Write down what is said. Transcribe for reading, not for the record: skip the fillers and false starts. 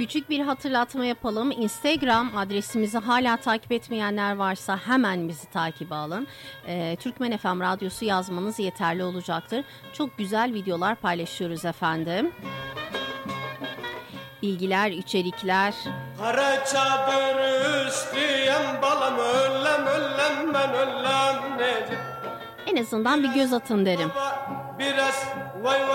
Küçük bir hatırlatma yapalım. Instagram adresimizi hala takip etmeyenler varsa hemen bizi takibe alın. Türkmen FM Radyosu yazmanız yeterli olacaktır. Çok güzel videolar paylaşıyoruz efendim. Bilgiler, içerikler. Kara çadır üstüyem balam öllem ben öllem nedir? En azından bir göz atın derim. Biraz vay